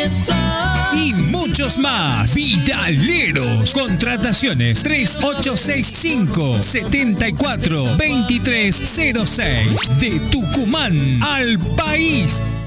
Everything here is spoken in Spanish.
y muchos más. Vidaleros. Contrataciones 3865 74 2306. De Tucumán al país.